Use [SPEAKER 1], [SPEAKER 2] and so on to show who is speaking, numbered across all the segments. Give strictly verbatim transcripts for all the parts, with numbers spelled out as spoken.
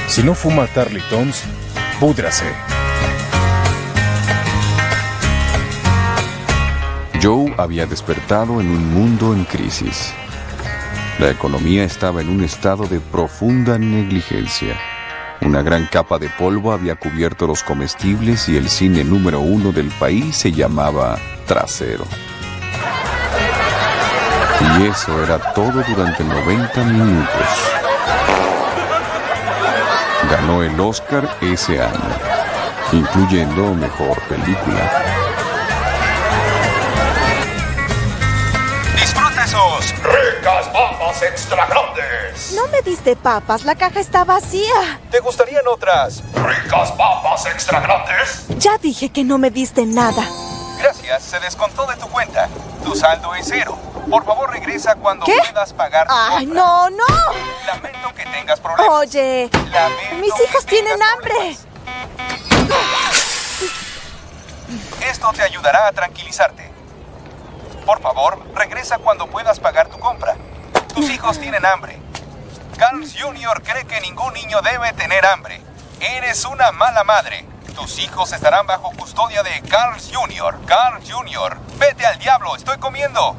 [SPEAKER 1] Si no fuma Tarleton's, púdrase.
[SPEAKER 2] Joe había despertado en un mundo en crisis. La economía estaba en un estado de profunda negligencia. Una gran capa de polvo había cubierto los comestibles y el cine número uno del país se llamaba Trasero. Y eso era todo durante noventa minutos. Ganó el Oscar ese año, incluyendo Mejor Película.
[SPEAKER 3] ¡Disfruta esos ricas papas extra grandes!
[SPEAKER 4] No me diste papas, la caja está vacía.
[SPEAKER 3] ¿Te gustarían otras ricas papas extra grandes?
[SPEAKER 4] Ya dije que no me diste nada.
[SPEAKER 3] Gracias, se descontó de tu cuenta. Tu saldo es cero. Por favor, regresa cuando
[SPEAKER 4] ¿Qué?
[SPEAKER 3] puedas pagar tu
[SPEAKER 4] ¡Ay,
[SPEAKER 3] compra.
[SPEAKER 4] no, no!
[SPEAKER 3] Lamento que tengas problemas.
[SPEAKER 4] Oye,
[SPEAKER 3] Lamento
[SPEAKER 4] mis
[SPEAKER 3] que
[SPEAKER 4] hijos tienen
[SPEAKER 3] tengas
[SPEAKER 4] hambre.
[SPEAKER 3] problemas. Esto te ayudará a tranquilizarte. Por favor, regresa cuando puedas pagar tu compra. Tus hijos tienen hambre. Carl's junior cree que ningún niño debe tener hambre. Eres una mala madre. Tus hijos estarán bajo custodia de Carl's junior Carl's junior, vete al diablo, estoy comiendo.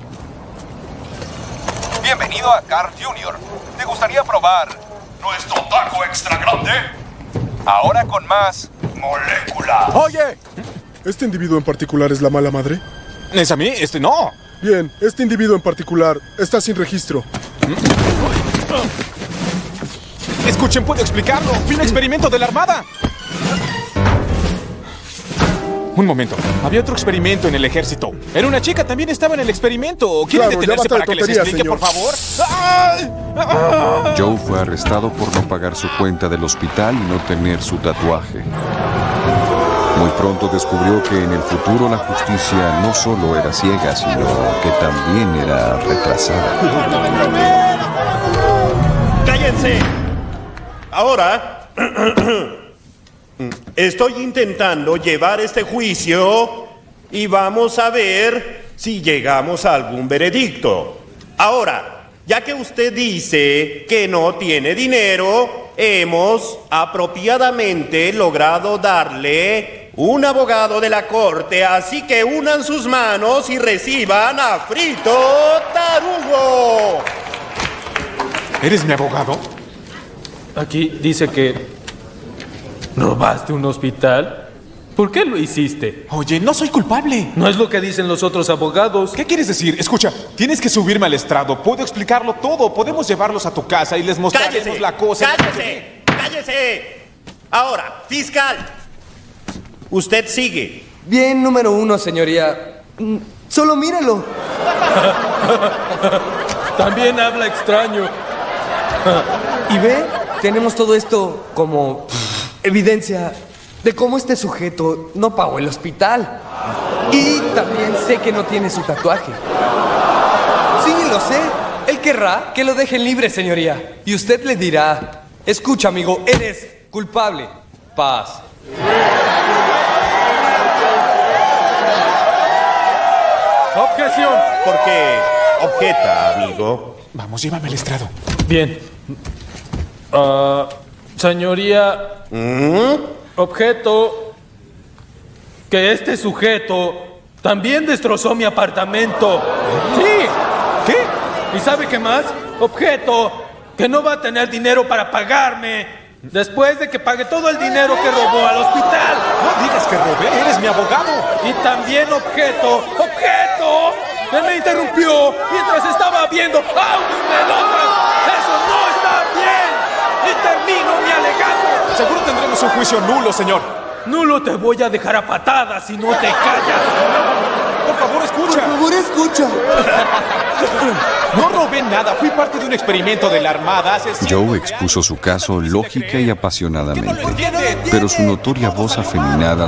[SPEAKER 3] Bienvenido a Carl's junior ¿Te gustaría probar nuestro taco extra grande? Ahora con más molécula.
[SPEAKER 5] ¡Oye! ¿Este individuo en particular es la mala madre?
[SPEAKER 6] ¿Es a mí? Este no.
[SPEAKER 5] Bien, este individuo en particular está sin registro.
[SPEAKER 6] Escuchen, puedo explicarlo. Fue un experimento de la Armada. Un momento. Había otro experimento en el ejército. Era una chica, también estaba en el experimento. ¿Quieren
[SPEAKER 5] Claro,
[SPEAKER 6] detenerse
[SPEAKER 5] ya basta de
[SPEAKER 6] para que les
[SPEAKER 5] tonterías,
[SPEAKER 6] explique,
[SPEAKER 5] señor.
[SPEAKER 6] por favor? ¡Ay! ¡Ah!
[SPEAKER 2] Joe fue arrestado por no pagar su cuenta del hospital y no tener su tatuaje. Muy pronto descubrió que en el futuro la justicia no solo era ciega, sino que también era retrasada.
[SPEAKER 7] ¡Cállense! Ahora, estoy intentando llevar este juicio y vamos a ver si llegamos a algún veredicto. Ahora, ya que usted dice que no tiene dinero, hemos apropiadamente logrado darle un abogado de la corte, así que unan sus manos y reciban a Frito Tarugo.
[SPEAKER 6] ¿Eres mi abogado?
[SPEAKER 8] Aquí dice que robaste un hospital. ¿Por qué lo hiciste?
[SPEAKER 6] Oye, no soy culpable.
[SPEAKER 8] No es lo que dicen los otros abogados.
[SPEAKER 6] ¿Qué quieres decir? Escucha, tienes que subirme al estrado. Puedo explicarlo todo. Podemos llevarlos a tu casa y les mostraremos
[SPEAKER 7] ¡Cállese!
[SPEAKER 6] la cosa.
[SPEAKER 7] ¡Cállese! ¡Cállese! Ahora, fiscal, usted sigue.
[SPEAKER 9] Bien, número uno, señoría. Mm, Solo mírelo.
[SPEAKER 8] También habla extraño.
[SPEAKER 9] ¿Y ve? Tenemos todo esto como evidencia de cómo este sujeto no pagó el hospital. Y también sé que no tiene su tatuaje. Sí, lo sé. Él querrá que lo dejen libre, señoría. Y usted le dirá: escucha, amigo, eres culpable. Paz.
[SPEAKER 8] Objeción.
[SPEAKER 7] ¿Por qué objeta, amigo?
[SPEAKER 6] Vamos, llévame al estrado.
[SPEAKER 8] Bien. Ah, señoría,
[SPEAKER 7] ¿Mm?
[SPEAKER 8] objeto que este sujeto también destrozó mi apartamento. Sí.
[SPEAKER 6] ¿Qué?
[SPEAKER 8] ¿Y sabe qué más? Objeto que no va a tener dinero para pagarme después de que pague todo el dinero que robó al hospital.
[SPEAKER 6] No digas que robé, eres mi abogado.
[SPEAKER 8] Y también objeto, objeto, que me interrumpió mientras estaba viendo a unos pelotas. ¡Eso no está bien! Y termino mi alegato.
[SPEAKER 6] Seguro tendremos un juicio nulo, señor.
[SPEAKER 8] Nulo, te voy a dejar a patadas si no te callas.
[SPEAKER 6] Por favor, escucha.
[SPEAKER 9] Por favor, escucha.
[SPEAKER 6] No robé nada, fui parte de un experimento de la Armada hace cientos
[SPEAKER 2] Joe
[SPEAKER 6] de
[SPEAKER 2] expuso
[SPEAKER 6] años.
[SPEAKER 2] su caso
[SPEAKER 6] ¿No lo
[SPEAKER 2] lógica
[SPEAKER 6] quisiste
[SPEAKER 2] y
[SPEAKER 6] creer?
[SPEAKER 2] apasionadamente,
[SPEAKER 6] ¿Qué no lo entiendes?
[SPEAKER 2] pero su notoria voz afeminada